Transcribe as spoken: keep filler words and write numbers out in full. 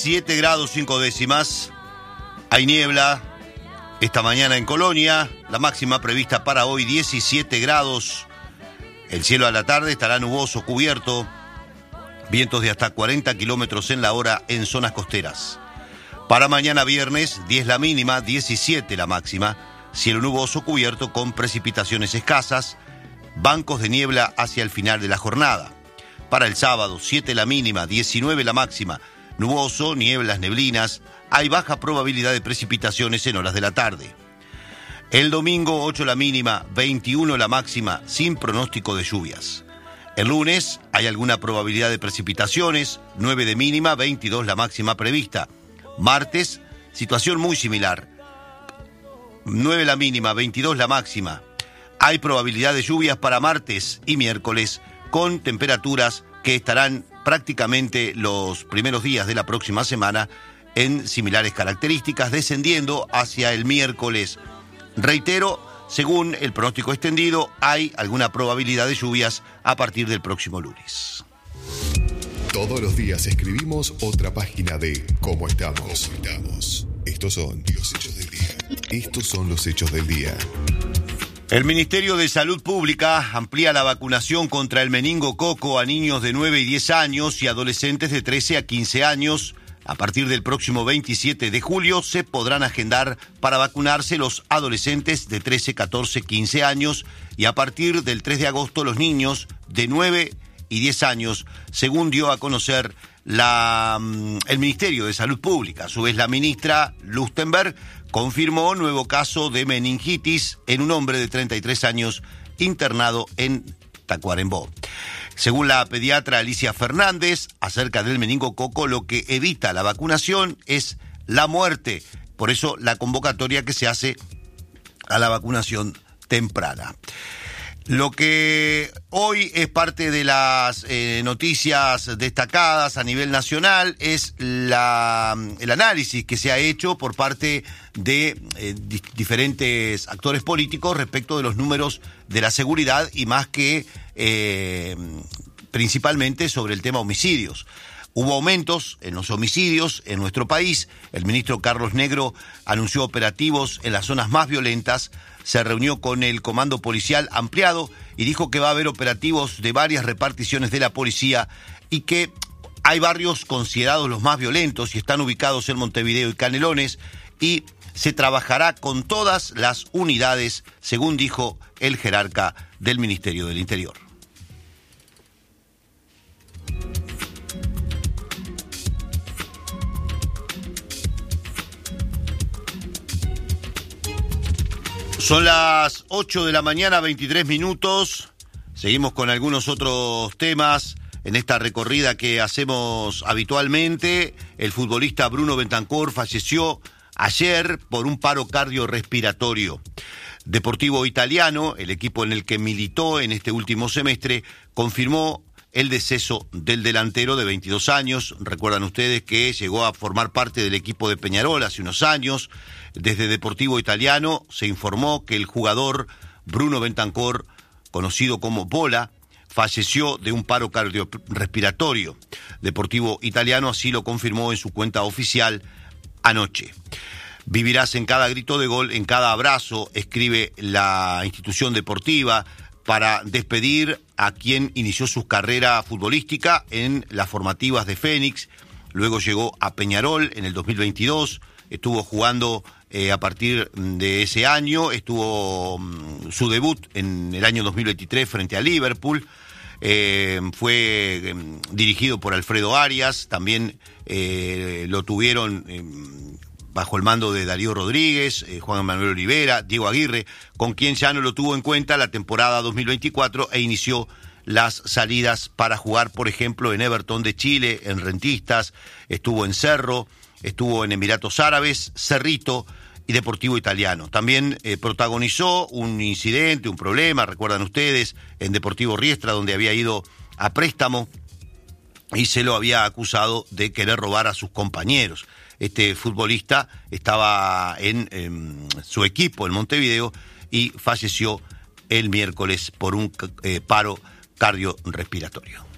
siete grados cinco décimas. Hay niebla esta mañana en Colonia. La máxima prevista para hoy diecisiete grados. El cielo a la tarde estará nuboso, cubierto. Vientos de hasta cuarenta kilómetros en la hora en zonas costeras. Para mañana viernes, diez la mínima, diecisiete la máxima. Cielo nuboso, cubierto con precipitaciones escasas. Bancos de niebla hacia el final de la jornada. Para el sábado, siete la mínima, diecinueve la máxima. Nuboso, nieblas, neblinas. Hay baja probabilidad de precipitaciones en horas de la tarde. El domingo, ocho la mínima, veintiuno la máxima, sin pronóstico de lluvias. El lunes hay alguna probabilidad de precipitaciones, nueve de mínima, veintidós la máxima prevista. Martes, situación muy similar. nueve la mínima, veintidós la máxima. Hay probabilidad de lluvias para martes y miércoles, con temperaturas que estarán prácticamente los primeros días de la próxima semana en similares características, descendiendo hacia el miércoles. Reitero, según el pronóstico extendido, hay alguna probabilidad de lluvias a partir del próximo lunes. Todos los días escribimos otra página de Cómo estamos. ¿Cómo estamos? Estos son los hechos del día. Estos son los hechos del día. El Ministerio de Salud Pública amplía la vacunación contra el meningococo a niños de nueve y diez años y adolescentes de trece a quince años. A partir del próximo veintisiete de julio se podrán agendar para vacunarse los adolescentes de trece, catorce, quince años y a partir del tres de agosto los niños de nueve y diez años, según dio a conocer la, el Ministerio de Salud Pública. A su vez, la ministra Lustenberg confirmó nuevo caso de meningitis en un hombre de treinta y tres años internado en Tacuarembó. Según la pediatra Alicia Fernández, acerca del meningococo, lo que evita la vacunación es la muerte. Por eso la convocatoria que se hace a la vacunación temprana. Lo que hoy es parte de las eh, noticias destacadas a nivel nacional es la, el análisis que se ha hecho por parte de eh, di- diferentes actores políticos respecto de los números de la seguridad y más que eh, principalmente sobre el tema homicidios. Hubo aumentos en los homicidios en nuestro país. El ministro Carlos Negro anunció operativos en las zonas más violentas. Se reunió con el comando policial ampliado y dijo que va a haber operativos de varias reparticiones de la policía y que hay barrios considerados los más violentos y están ubicados en Montevideo y Canelones y se trabajará con todas las unidades, según dijo el jerarca del Ministerio del Interior. Son las ocho de la mañana, veintitrés minutos. Seguimos con algunos otros temas en esta recorrida que hacemos habitualmente. El futbolista Bruno Bentancur falleció ayer por un paro cardiorrespiratorio. Deportivo Italiano, el equipo en el que militó en este último semestre, confirmó el deceso del delantero de veintidós años. Recuerdan ustedes que llegó a formar parte del equipo de Peñarol hace unos años. Desde Deportivo Italiano se informó que el jugador Bruno Bentancur, conocido como Bola, falleció de un paro cardiorrespiratorio. Deportivo Italiano así lo confirmó en su cuenta oficial anoche. Vivirás en cada grito de gol, en cada abrazo, escribe la institución deportiva, para despedir a quien inició su carrera futbolística en las formativas de Fénix. Luego llegó a Peñarol en el dos mil veintidós, estuvo jugando eh, a partir de ese año, estuvo um, su debut en el año dos mil veintitrés frente a Liverpool, eh, fue eh, dirigido por Alfredo Arias, también eh, lo tuvieron eh, bajo el mando de Darío Rodríguez, eh, Juan Manuel Olivera, Diego Aguirre, con quien ya no lo tuvo en cuenta la temporada dos mil veinticuatro e inició las salidas para jugar, por ejemplo, en Everton de Chile, en Rentistas, estuvo en Cerro, estuvo en Emiratos Árabes, Cerrito y Deportivo Italiano. También eh, protagonizó un incidente, un problema, recuerdan ustedes, en Deportivo Riestra, donde había ido a préstamo y se lo había acusado de querer robar a sus compañeros. Este futbolista estaba en, en su equipo en Montevideo y falleció el miércoles por un eh, paro cardiorrespiratorio.